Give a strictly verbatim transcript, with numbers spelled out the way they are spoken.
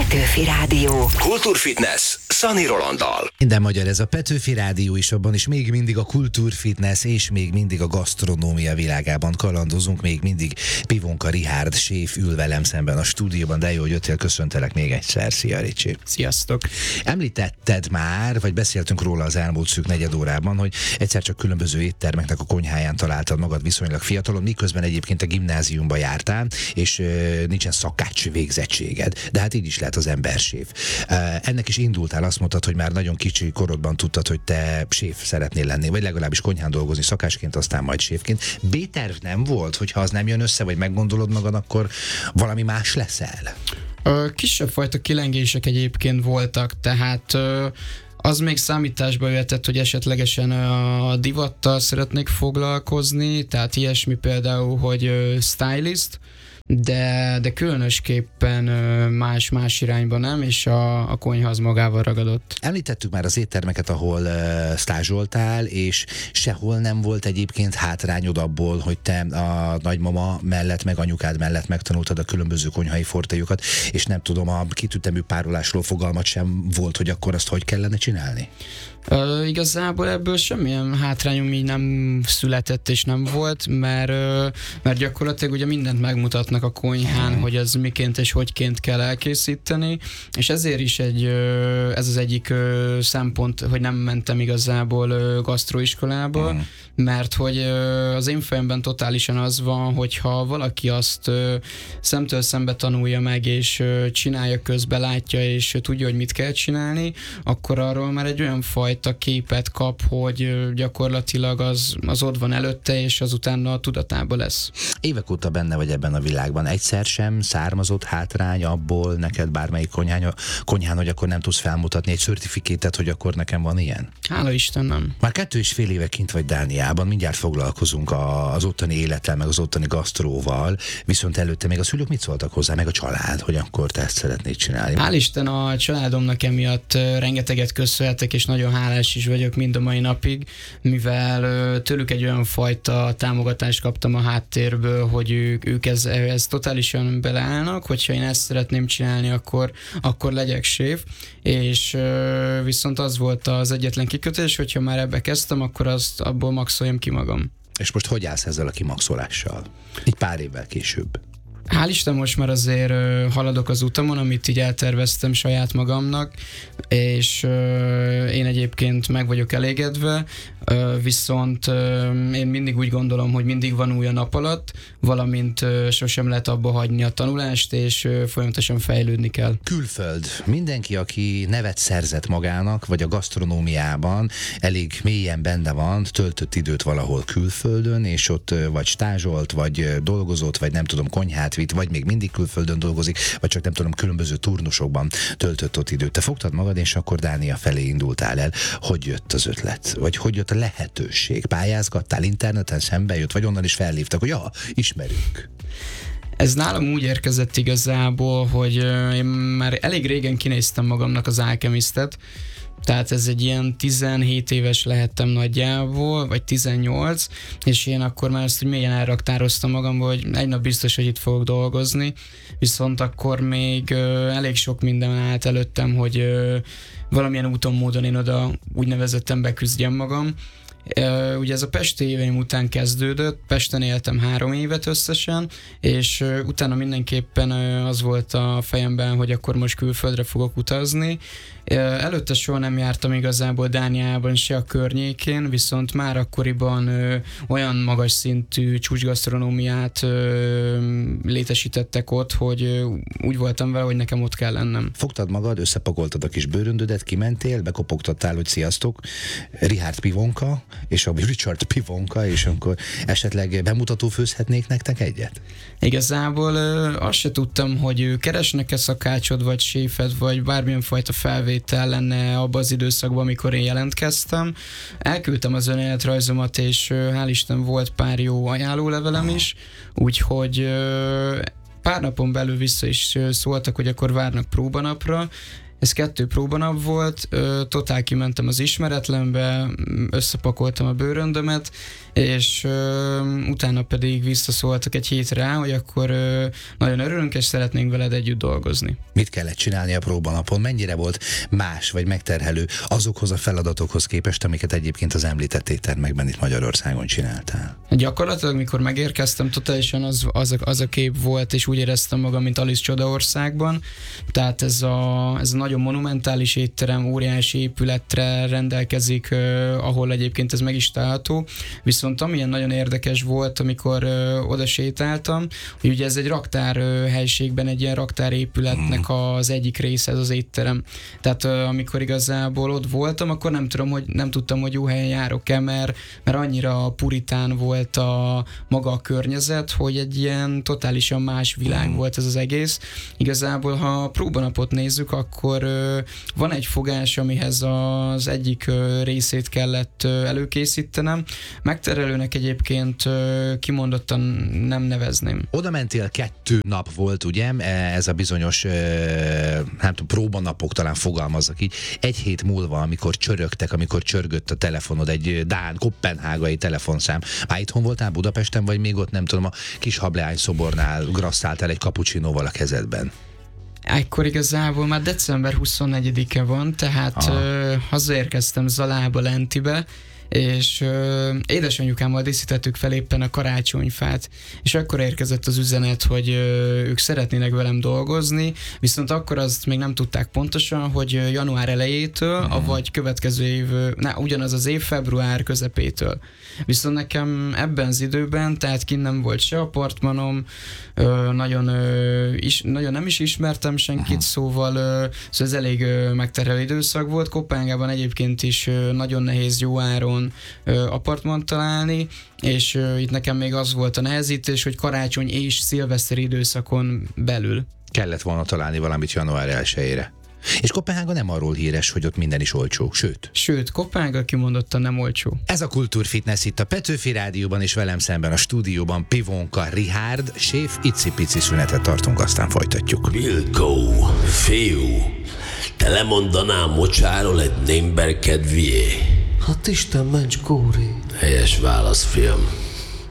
Petőfi Rádió. Kultúrfitness Szani Rolanddal. Minden magyar ez a Petőfi Rádió is, abban is még mindig a kultúrfitness és még mindig a gasztronómia világában kalandozunk, még mindig Pivonka Richárd séf ül velem szemben a stúdióban, de jó, hogy jöttél, köszöntelek még egyszer. Szia, Ricsi. Sziasztok. Említetted már, vagy beszéltünk róla az elmúlt szűk negyed órában, hogy egyszer csak különböző éttermeknek a konyháján találtad magad viszonylag fiatalon, miközben egyébként a gimnáziumba jártál, és ö, nincsen szakács végzettséged, de hát így is lehet az ember séf. Ennek is indultál, azt mondtad, hogy már nagyon kicsi korodban tudtad, hogy te séf szeretnél lenni, vagy legalábbis konyhán dolgozni szakásként, aztán majd séfként. B-terv nem volt, hogyha az nem jön össze, vagy meggondolod magad, akkor valami más leszel? Kisebb fajta kilengések egyébként voltak, tehát az még számításba jöhetett, hogy esetlegesen a divattal szeretnék foglalkozni, tehát ilyesmi például, hogy stylist, de, de különösképpen más-más irányba nem, és a, a konyha az magával ragadott. Említettük már az éttermeket, ahol uh, stázsoltál, és sehol nem volt egyébként hátrányod abból, hogy te a nagymama mellett, meg anyukád mellett megtanultad a különböző konyhai fortéjukat, és nem tudom, a kitütemű párolásról fogalmat sem volt, hogy akkor azt hogy kellene csinálni? Uh, igazából ebből semmilyen hátrányom így nem született és nem volt, mert, uh, mert gyakorlatilag ugye mindent megmutatnak a konyhán, hmm. hogy az miként és hogyként kell elkészíteni, és ezért is egy, uh, ez az egyik uh, szempont, hogy nem mentem igazából uh, gasztroiskolába, hmm. mert hogy uh, az én fejemben totálisan az van, hogyha valaki azt uh, szemtől szembe tanulja meg, és uh, csinálja közben, látja, és uh, tudja, hogy mit kell csinálni, akkor arról már egy olyan fajta a képet kap, hogy gyakorlatilag az, az ott van előtte, és azután a tudatában lesz. Évek óta benne vagy ebben a világban. Egyszer sem származott hátrány abból neked bármelyik konyhán, konyhán, hogy akkor nem tudsz felmutatni egy certifikétet, hogy akkor nekem van ilyen? Hála Isten, nem. Már kettő és fél éve kint vagy Dániában, mindjárt foglalkozunk a, az ottani élettel, meg az ottani gasztróval, viszont előtte még a szülők mit szóltak hozzá, meg a család, hogy akkor te ezt szeretnéd csinálni? Hál' Isten, a családomnak emiatt rengeteget köszönhetek, és nagyon hálás is vagyok mind a mai napig, mivel tőlük egy olyan fajta támogatást kaptam a háttérből, hogy ők, ők ez, ez totálisan beleállnak, hogyha én ezt szeretném csinálni, akkor, akkor legyek séf, és viszont az volt az egyetlen kikötés, hogyha már ebbe kezdtem, akkor azt abból maxoljam ki magam. És most hogy állsz ezzel a kimaxolással? Így pár évvel később. Hál' Isten, most már azért uh, haladok az utamon, amit így elterveztem saját magamnak, és uh, én egyébként meg vagyok elégedve, uh, viszont uh, én mindig úgy gondolom, hogy mindig van új a nap alatt, valamint uh, sosem lehet abba hagyni a tanulást, és uh, folyamatosan fejlődni kell. Külföld. Mindenki, aki nevet szerzett magának, vagy a gasztronómiában elég mélyen benne van, töltött időt valahol külföldön, és ott uh, vagy stázsolt, vagy uh, dolgozott, vagy nem tudom, konyhát vitt, vagy még mindig külföldön dolgozik, vagy csak nem tudom, különböző turnusokban töltött ott időt. Te fogtad magad, és akkor Dánia felé indultál el. Hogy jött az ötlet? Vagy hogy jött a lehetőség? Pályázgattál, interneten szembe jött, vagy onnan is felhívtak, hogy ja, ismerünk? Ez nálam úgy érkezett igazából, hogy én már elég régen kinéztem magamnak az Alchemistet, tehát ez egy ilyen tizenhét éves lehettem nagyjából, vagy tizennyolc, és én akkor már ezt úgy mélyen elraktároztam magamból, hogy egy nap biztos, hogy itt fogok dolgozni, viszont akkor még ö, elég sok minden állt előttem, hogy ö, valamilyen úton, módon én oda úgynevezetten beküzdjem magam. Uh, ugye ez a pesti éveim után kezdődött, Pesten éltem három évet összesen, és uh, utána mindenképpen uh, az volt a fejemben, hogy akkor most külföldre fogok utazni. Uh, előtte soha nem jártam igazából Dániában se a környékén, viszont már akkoriban uh, olyan magas szintű csúcsgasztronómiát uh, létesítettek ott, hogy uh, úgy voltam vele, hogy nekem ott kell lennem. Fogtad magad, összepakoltad a kis bőröndödet, kimentél, bekopogtattál, hogy sziasztok, Richárd Pivonka, és a Richard Pivonka, és akkor esetleg bemutató főzhetnék nektek egyet? Igazából ö, azt se tudtam, hogy keresnek-e szakácsot, vagy séfet, vagy bármilyen fajta felvétel lenne abban az időszakban, amikor én jelentkeztem. Elküldtem az önéletrajzomat, és ö, hál' Isten volt pár jó ajánlólevelem is, úgyhogy ö, pár napon belül vissza is szóltak, hogy akkor várnak próbanapra. Ez kettő próbanap volt, ö, totál kimentem az ismeretlenbe, összepakoltam a bőröndömet, és ö, utána pedig visszaszóltak egy hétre, hogy akkor ö, nagyon örülünk, és szeretnénk veled együtt dolgozni. Mit kellett csinálni a próbanapon? Mennyire volt más vagy megterhelő azokhoz a feladatokhoz képest, amiket egyébként az említett éttermekben itt Magyarországon csináltál? Gyakorlatilag, mikor megérkeztem, totálisan az, az, a, az a kép volt, és úgy éreztem magam, mint Alice Csodaországban. Tehát ez a, ez a nagyon monumentális étterem, óriási épületre rendelkezik, eh, ahol egyébként ez meg is található. Viszont amilyen nagyon érdekes volt, amikor eh, oda sétáltam, hogy ugye ez egy raktár eh, helységben, egy ilyen raktárépületnek az egyik része, ez az étterem. Tehát eh, amikor igazából ott voltam, akkor nem tudom, hogy nem tudtam, hogy jó helyen járok-e, mert, mert annyira puritán volt a maga a környezet, hogy egy ilyen totálisan más világ volt ez az egész. Igazából, ha a próbanapot nézzük, akkor ö, van egy fogás, amihez az egyik ö, részét kellett ö, előkészítenem. Megterelőnek egyébként ö, kimondottan nem nevezném. Oda mentél, kettő nap volt, ugye? Ez a bizonyos ö, nem tudom, próbanapok, talán fogalmazzak így. Egy hét múlva, amikor csörögtek, amikor csörgött a telefonod, egy dán, kopenhágai telefonszám. Már itthon voltál Budapesten, vagy még ott nem tudom, a kis hableány szobornál grasszáltál egy cappuccinóval a kezedben? Ekkor igazából már december huszonnegyedike van, tehát ö, hazaérkeztem Zalába, Lentibe, és ö, édesanyukámmal díszítettük fel éppen a karácsonyfát, és akkor érkezett az üzenet, hogy ö, ők szeretnének velem dolgozni, viszont akkor azt még nem tudták pontosan, hogy január elejétől, mm. avagy következő év, ne, ugyanaz az év február közepétől. Viszont nekem ebben az időben, tehát kint nem volt se apartmanom, ö, nagyon, ö, is, nagyon nem is ismertem senkit, mm. szóval, ö, szóval ez elég ö, megterhelő időszak volt. Kopenhágában egyébként is ö, nagyon nehéz jó áron apartmant találni, és uh, itt nekem még az volt a nehezítés, hogy karácsony és szilveszteri időszakon belül. Kellett volna találni valamit január elsejére. És Kopenhága nem arról híres, hogy ott minden is olcsó, sőt. Sőt, Kopenhága kimondottan nem olcsó. Ez a Kultúrfitness itt a Petőfi Rádióban, és velem szemben a stúdióban Pivonka Richárd, séf, icipici szünetet tartunk, aztán folytatjuk. Vilkó, fiú, te lemondanál mocsáról egy némber kedvié? Hát Isten ments, Kóri. Helyes válasz, fiam.